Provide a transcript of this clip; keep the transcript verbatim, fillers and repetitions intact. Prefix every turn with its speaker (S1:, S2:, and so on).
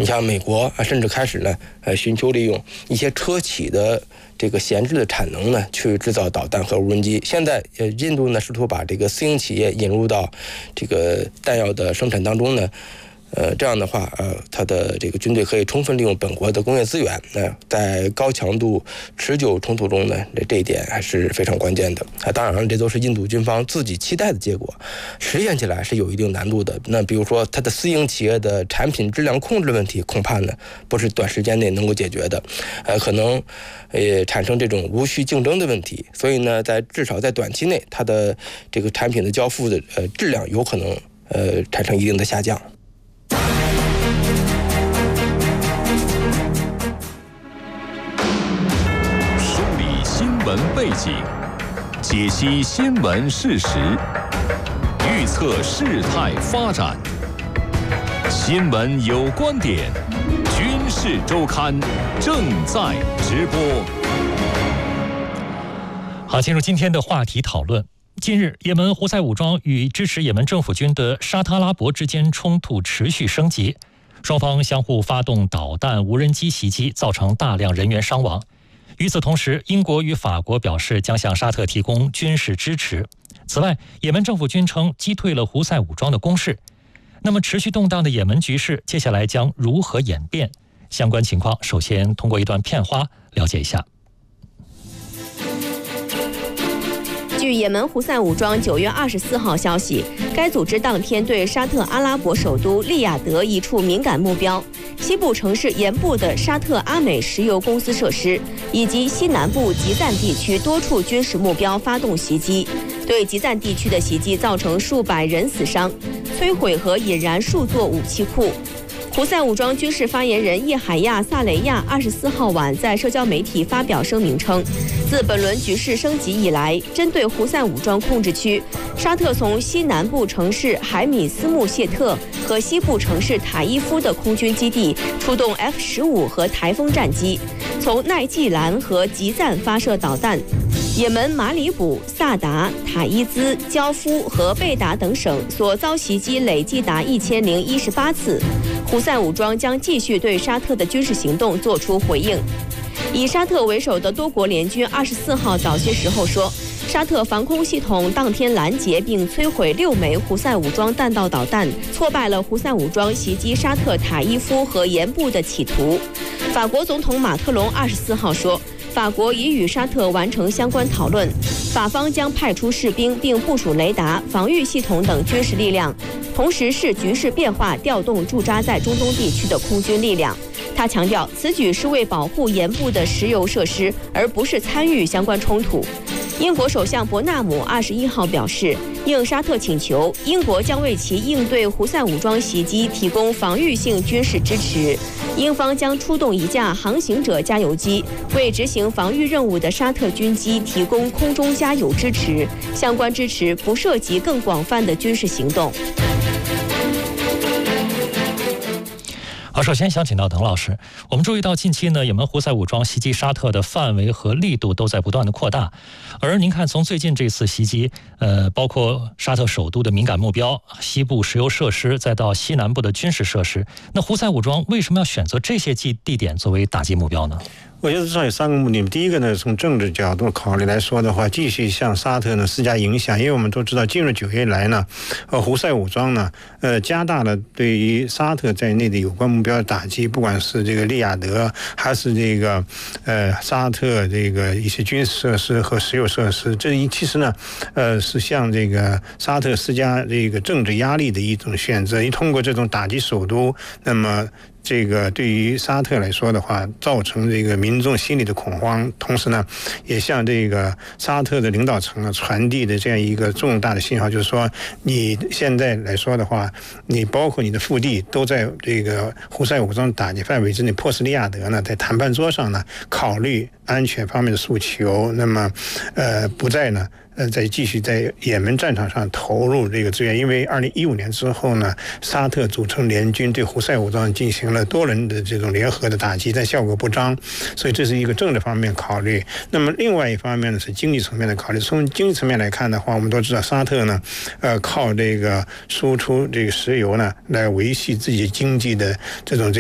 S1: 你像美国啊，甚至开始呢，呃，寻求利用一些车企的这个闲置的产能呢，去制造导弹和无人机。现在，呃，印度呢试图把这个私营企业引入到这个弹药的生产当中呢。呃，这样的话，呃，它的这个军队可以充分利用本国的工业资源，呃，在高强度持久冲突中呢，这这一点还是非常关键的。啊，当然了，这都是印度军方自己期待的结果，实现起来是有一定难度的。那比如说，它的私营企业的产品质量控制问题，恐怕呢不是短时间内能够解决的，呃，可能呃产生这种无序竞争的问题。所以呢，在至少在短期内，它的这个产品的交付的呃质量有可能呃产生一定的下降。
S2: 新闻背景，解析新闻事实，预测事态发展。新闻有观点，军事周刊正在直播。
S3: 好，进入今天的话题讨论。近日，也门胡塞武装与支持也门政府军的沙特阿拉伯之间冲突持续升级，双方相互发动导弹、无人机袭击，造成大量人员伤亡。与此同时，英国与法国表示将向沙特提供军事支持。此外，也门政府军称击退了胡塞武装的攻势。那么，持续动荡的也门局势接下来将如何演变？相关情况，首先通过一段片花了解一下。
S4: 据也门胡塞武装九月二十四号消息，该组织当天对沙特阿拉伯首都利雅得一处敏感目标、西部城市盐部的沙特阿美石油公司设施以及西南部吉赞地区多处军事目标发动袭击。对吉赞地区的袭击造成数百人死伤，摧毁和引燃数座武器库。胡塞武装军事发言人叶海亚·萨雷亚二十四号晚在社交媒体发表声明称，自本轮局势升级以来，针对胡塞武装控制区，沙特从西南部城市海米斯穆谢特和西部城市塔伊夫的空军基地出动 F 十五 和台风战机，从奈季兰和吉赞发射导弹。也门马里卜、萨达、塔伊兹、焦夫和贝达等省所遭袭击累计达一千零一十八次。胡塞武装将继续对沙特的军事行动作出回应。以沙特为首的多国联军二十四号早些时候说，沙特防空系统当天拦截并摧毁六枚胡塞武装弹道导弹，挫败了胡塞武装袭击沙特塔伊夫和盐部的企图。法国总统马克龙二十四号说，法国已与沙特完成相关讨论，法方将派出士兵并部署雷达、防御系统等军事力量，同时视局势变化调动驻扎在中东地区的空军力量。他强调，此举是为保护盐部的石油设施，而不是参与相关冲突。英国首相伯纳姆二十一号表示，应沙特请求，英国将为其应对胡塞武装袭击提供防御性军事支持。英方将出动一架航行者加油机，为执行防御任务的沙特军机提供空中加油支持。相关支持不涉及更广泛的军事行动。
S3: 好，首先想请到滕老师，我们注意到近期呢，也门胡塞武装袭击沙特的范围和力度都在不断的扩大，而您看，从最近这次袭击，呃，包括沙特首都的敏感目标、西部石油设施，再到西南部的军事设施，那胡塞武装为什么要选择这些地地点作为打击目标呢？
S5: 我觉得至少有三个目的。第一个呢，从政治角度考虑来说的话，继续向沙特呢施加影响，因为我们都知道，进入九月来呢，呃，胡塞武装呢，呃，加大了对于沙特在内的有关目标的打击，不管是这个利雅得，还是这个呃沙特这个一些军事设施和石油设施，这一其实呢，呃，是向这个沙特施加这个政治压力的一种选择。一通过这种打击首都，那么这个对于沙特来说的话，造成这个民众心理的恐慌，同时呢，也向这个沙特的领导层啊传递的这样一个重大的信号，就是说，你现在来说的话，你包括你的腹地都在这个胡塞武装打击范围之内，迫使利雅得呢在谈判桌上呢考虑安全方面的诉求，那么，呃，不再呢。呃，在继续在也门战场上投入这个资源，因为二零一五年之后呢，沙特组成联军对胡塞武装进行了多轮的这种联合的打击，但效果不彰，所以这是一个政治方面考虑。那么另外一方面呢是经济层面的考虑。从经济层面来看的话，我们都知道沙特呢，呃，靠这个输出这个石油呢来维系自己经济的这种这